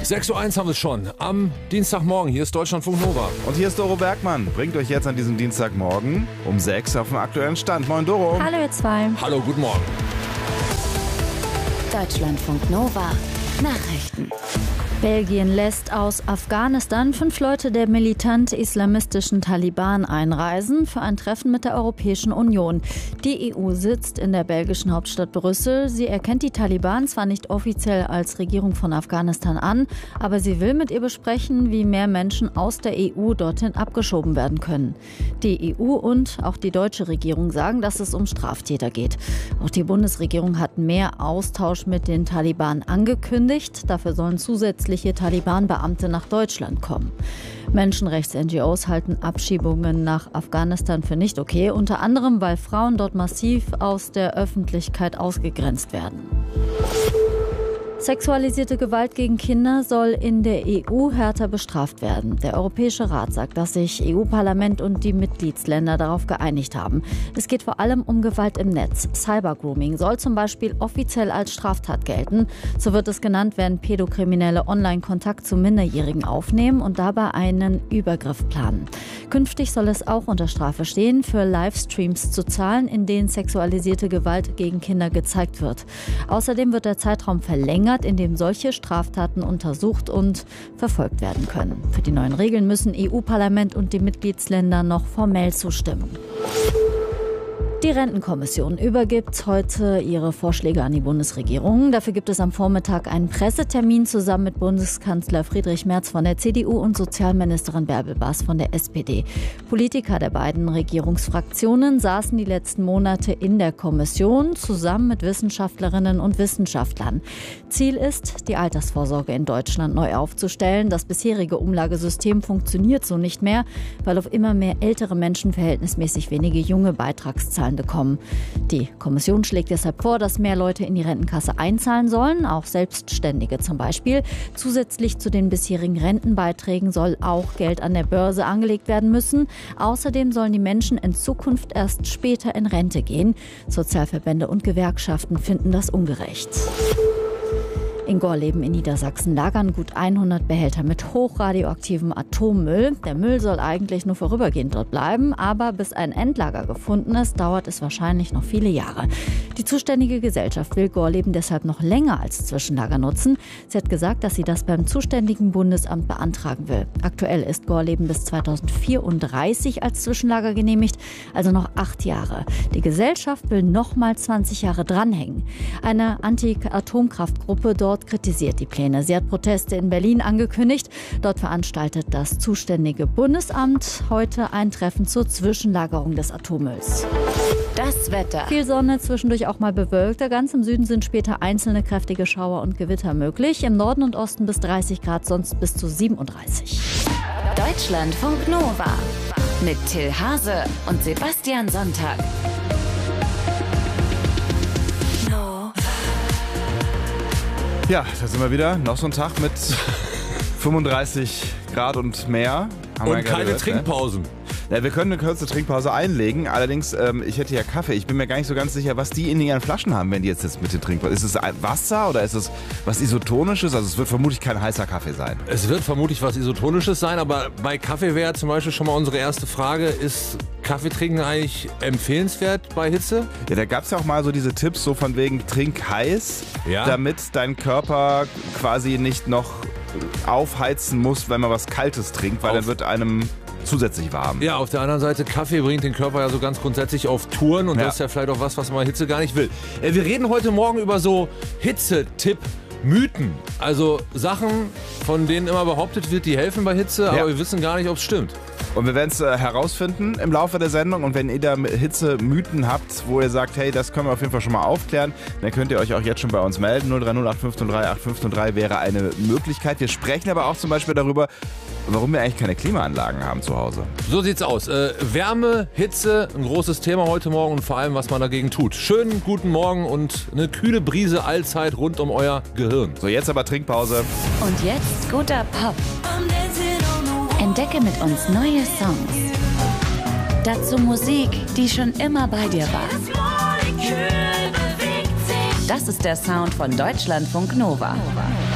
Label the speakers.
Speaker 1: 6:01 Uhr haben wir es schon. Am Dienstagmorgen. Hier ist Deutschlandfunk Nova.
Speaker 2: Und hier ist Doro Bergmann. Bringt euch jetzt an diesem Dienstagmorgen um 6 auf den aktuellen Stand. Moin Doro.
Speaker 3: Hallo ihr zwei.
Speaker 1: Hallo, guten Morgen.
Speaker 4: Deutschlandfunk Nova. Nachrichten.
Speaker 3: Belgien lässt aus Afghanistan 5 Leute der militant-islamistischen Taliban einreisen für ein Treffen mit der Europäischen Union. Die EU sitzt in der belgischen Hauptstadt Brüssel. Sie erkennt die Taliban zwar nicht offiziell als Regierung von Afghanistan an, aber sie will mit ihr besprechen, wie mehr Menschen aus der EU dorthin abgeschoben werden können. Die EU und auch die deutsche Regierung sagen, dass es um Straftäter geht. Auch die Bundesregierung hat mehr Austausch mit den Taliban angekündigt. Dafür sollen zusätzliche Taliban-Beamte nach Deutschland kommen. Menschenrechts-NGOs halten Abschiebungen nach Afghanistan für nicht okay, unter anderem, weil Frauen dort massiv aus der Öffentlichkeit ausgegrenzt werden. Sexualisierte Gewalt gegen Kinder soll in der EU härter bestraft werden. Der Europäische Rat sagt, dass sich EU-Parlament und die Mitgliedsländer darauf geeinigt haben. Es geht vor allem um Gewalt im Netz. Cybergrooming soll zum Beispiel offiziell als Straftat gelten. So wird es genannt, wenn Pädokriminelle Online-Kontakt zu Minderjährigen aufnehmen und dabei einen Übergriff planen. Künftig soll es auch unter Strafe stehen, für Livestreams zu zahlen, in denen sexualisierte Gewalt gegen Kinder gezeigt wird. Außerdem wird der Zeitraum verlängert, in dem solche Straftaten untersucht und verfolgt werden können. Für die neuen Regeln müssen EU-Parlament und die Mitgliedsländer noch formell zustimmen. Die Rentenkommission übergibt heute ihre Vorschläge an die Bundesregierung. Dafür gibt es am Vormittag einen Pressetermin zusammen mit Bundeskanzler Friedrich Merz von der CDU und Sozialministerin Bärbel Baas von der SPD. Politiker der beiden Regierungsfraktionen saßen die letzten Monate in der Kommission zusammen mit Wissenschaftlerinnen und Wissenschaftlern. Ziel ist, die Altersvorsorge in Deutschland neu aufzustellen. Das bisherige Umlagesystem funktioniert so nicht mehr, weil auf immer mehr ältere Menschen verhältnismäßig wenige junge Beitragszahlen bekommen. Die Kommission schlägt deshalb vor, dass mehr Leute in die Rentenkasse einzahlen sollen, auch Selbstständige zum Beispiel. Zusätzlich zu den bisherigen Rentenbeiträgen soll auch Geld an der Börse angelegt werden müssen. Außerdem sollen die Menschen in Zukunft erst später in Rente gehen. Sozialverbände und Gewerkschaften finden das ungerecht. In Gorleben in Niedersachsen lagern gut 100 Behälter mit hochradioaktivem Atommüll. Der Müll soll eigentlich nur vorübergehend dort bleiben, aber bis ein Endlager gefunden ist, dauert es wahrscheinlich noch viele Jahre. Die zuständige Gesellschaft will Gorleben deshalb noch länger als Zwischenlager nutzen. Sie hat gesagt, dass sie das beim zuständigen Bundesamt beantragen will. Aktuell ist Gorleben bis 2034 als Zwischenlager genehmigt, also noch 8 Jahre. Die Gesellschaft will noch mal 20 Jahre dranhängen. Eine Anti-Atomkraftgruppe dort kritisiert die Pläne. Sie hat Proteste in Berlin angekündigt. Dort veranstaltet das zuständige Bundesamt heute ein Treffen zur Zwischenlagerung des Atommülls.
Speaker 4: Das Wetter.
Speaker 3: Viel Sonne, zwischendurch auch mal bewölkt. Ganz im Süden sind später einzelne kräftige Schauer und Gewitter möglich. Im Norden und Osten bis 30 Grad, sonst bis zu 37.
Speaker 4: Deutschlandfunk Nova. Mit Till Hase und Sebastian Sonntag.
Speaker 2: Ja, da sind wir wieder. Noch so ein Tag mit 35 Grad und mehr.
Speaker 1: Und keine Trinkpausen.
Speaker 2: Ja, wir können eine kurze Trinkpause einlegen. Allerdings, ich hätte ja Kaffee. Ich bin mir gar nicht so ganz sicher, was die in ihren Flaschen haben, wenn die jetzt mit den Trinkpausen. Ist es Wasser oder ist es was Isotonisches? Also es wird vermutlich kein heißer Kaffee sein.
Speaker 1: Es wird vermutlich was Isotonisches sein, aber bei Kaffee wäre zum Beispiel schon mal unsere erste Frage, ist Kaffee trinken eigentlich empfehlenswert bei Hitze?
Speaker 2: Ja, da gab es ja auch mal so diese Tipps, so von wegen trink heiß, damit dein Körper quasi nicht noch aufheizen muss, wenn man was Kaltes trinkt, weil dann wird einem zusätzlich warm.
Speaker 1: Ja, auf der anderen Seite, Kaffee bringt den Körper ja so ganz grundsätzlich auf Touren und das ist ja vielleicht auch was man Hitze gar nicht will. Wir reden heute Morgen über so Hitzetipp-Mythen. Also Sachen, von denen immer behauptet wird, die helfen bei Hitze, aber wir wissen gar nicht, ob es stimmt.
Speaker 2: Und wir werden es herausfinden im Laufe der Sendung. Und wenn ihr da Hitze-Mythen habt, wo ihr sagt, hey, das können wir auf jeden Fall schon mal aufklären, dann könnt ihr euch auch jetzt schon bei uns melden. 030 8503 8503 wäre eine Möglichkeit. Wir sprechen aber auch zum Beispiel darüber, warum wir eigentlich keine Klimaanlagen haben zu Hause.
Speaker 1: So sieht's aus. Wärme, Hitze, ein großes Thema heute Morgen und vor allem, was man dagegen tut. Schönen guten Morgen und eine kühle Brise allzeit rund um euer Gehirn.
Speaker 2: So, jetzt aber Trinkpause.
Speaker 4: Und jetzt guter Pop. Entdecke mit uns neue Songs. Dazu Musik, die schon immer bei dir war. Das ist der Sound von Deutschlandfunk Nova.